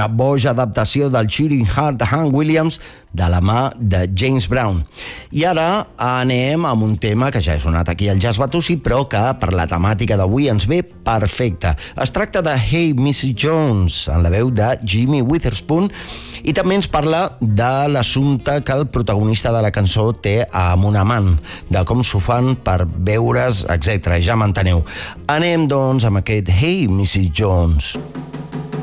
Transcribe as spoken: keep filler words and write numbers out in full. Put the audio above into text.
una boja adaptació del Cheating Heart de Hank Williams de la mà de James Brown. I ara anem amb un tema que ja he sonat aquí al Jazz Batussi, però que per la temàtica d'avui ens ve perfecte. Es tracta de Hey missus Jones, en la veu de Jimmy Witherspoon, i també ens parla de l'assumpte que el protagonista de la cançó té amb un amant, de com s'ho fan per veure's, etcètera. Ja m'enteneu. Anem, doncs, amb aquest Hey missus Jones.